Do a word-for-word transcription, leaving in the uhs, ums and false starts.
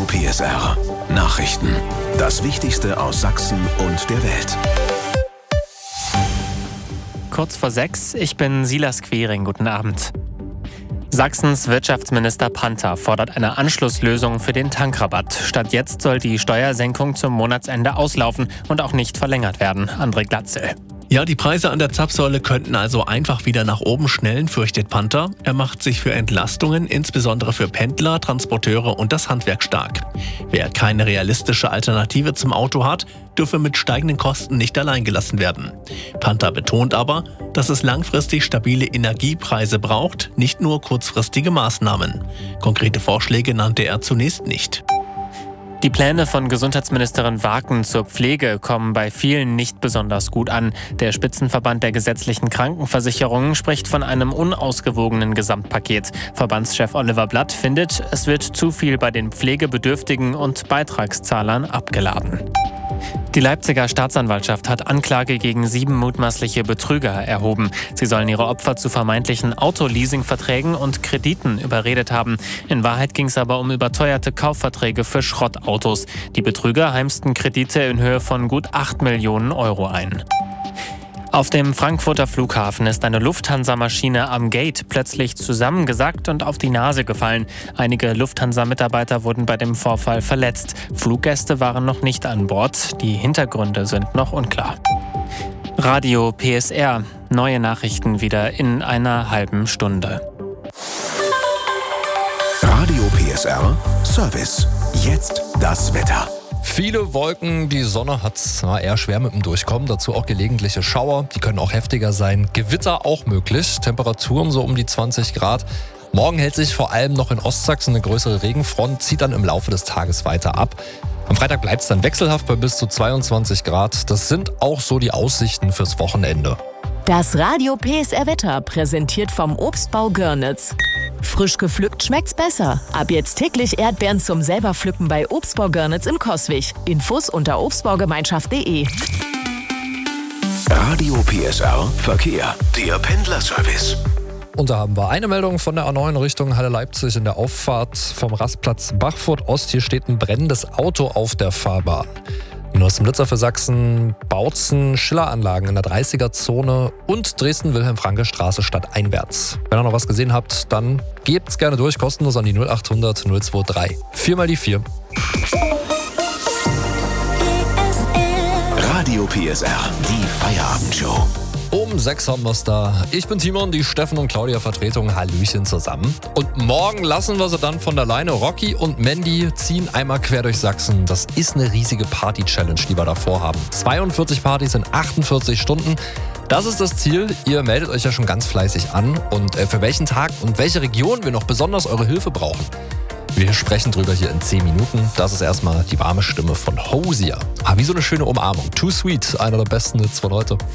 P S R. Nachrichten. Das Wichtigste aus Sachsen und der Welt. Kurz vor sechs, ich bin Silas Quiring. Guten Abend. Sachsens Wirtschaftsminister Panther fordert eine Anschlusslösung für den Tankrabatt. Statt jetzt soll die Steuersenkung zum Monatsende auslaufen und auch nicht verlängert werden. André Glatzel. Ja, die Preise an der Zapfsäule könnten also einfach wieder nach oben schnellen, fürchtet Panther. Er macht sich für Entlastungen, insbesondere für Pendler, Transporteure und das Handwerk stark. Wer keine realistische Alternative zum Auto hat, dürfe mit steigenden Kosten nicht allein gelassen werden. Panther betont aber, dass es langfristig stabile Energiepreise braucht, nicht nur kurzfristige Maßnahmen. Konkrete Vorschläge nannte er zunächst nicht. Die Pläne von Gesundheitsministerin Waken zur Pflege kommen bei vielen nicht besonders gut an. Der Spitzenverband der gesetzlichen Krankenversicherungen spricht von einem unausgewogenen Gesamtpaket. Verbandschef Oliver Blatt findet, es wird zu viel bei den Pflegebedürftigen und Beitragszahlern abgeladen. Die Leipziger Staatsanwaltschaft hat Anklage gegen sieben mutmaßliche Betrüger erhoben. Sie sollen ihre Opfer zu vermeintlichen Autoleasing-Verträgen und Krediten überredet haben. In Wahrheit ging es aber um überteuerte Kaufverträge für Schrottautos. Die Betrüger heimsten Kredite in Höhe von gut acht Millionen Euro ein. Auf dem Frankfurter Flughafen ist eine Lufthansa-Maschine am Gate plötzlich zusammengesackt und auf die Nase gefallen. Einige Lufthansa-Mitarbeiter wurden bei dem Vorfall verletzt. Fluggäste waren noch nicht an Bord. Die Hintergründe sind noch unklar. Radio P S R. Neue Nachrichten wieder in einer halben Stunde. Radio P S R Service. Jetzt das Wetter. Viele Wolken, die Sonne hat na, eher schwer mit dem Durchkommen, dazu auch gelegentliche Schauer, die können auch heftiger sein. Gewitter auch möglich, Temperaturen so um die zwanzig Grad. Morgen hält sich vor allem noch in Ostsachsen eine größere Regenfront, zieht dann im Laufe des Tages weiter ab. Am Freitag bleibt es dann wechselhaft bei bis zu zweiundzwanzig Grad. Das sind auch so die Aussichten fürs Wochenende. Das Radio P S R Wetter präsentiert vom Obstbau Görnitz. Frisch gepflückt schmeckt's besser. Ab jetzt täglich Erdbeeren zum selber pflücken bei Obstbau Görnitz in Coswig. Infos unter obstbaugemeinschaft punkt de. Radio P S R Verkehr. Der Pendlerservice. Und da haben wir eine Meldung von der A neun Richtung Halle Leipzig in der Auffahrt vom Rastplatz Bachfurt Ost. Hier steht ein brennendes Auto auf der Fahrbahn. Neuestem Blitzer für Sachsen, Bautzen, Schilleranlagen in der dreißiger-Zone und Dresden-Wilhelm-Franke-Straße stadteinwärts. Wenn ihr noch was gesehen habt, dann gebt's gerne durch, kostenlos an die null acht hundert null zwei drei. Vier mal die vier. Radio P S R, die Feierabendshow. Um sechs haben wir's da. Ich bin Timon, die Steffen und Claudia Vertretung. Hallöchen zusammen. Und morgen lassen wir sie dann von der Leine. Rocky und Mandy ziehen einmal quer durch Sachsen. Das ist eine riesige Party-Challenge, die wir davor haben. zweiundvierzig Partys in achtundvierzig Stunden. Das ist das Ziel. Ihr meldet euch ja schon ganz fleißig an. Und für welchen Tag und welche Region wir noch besonders eure Hilfe brauchen, wir sprechen drüber hier in zehn Minuten. Das ist erstmal die warme Stimme von Hosier. Ah, wie so eine schöne Umarmung. Too Sweet, einer der besten Hits von heute.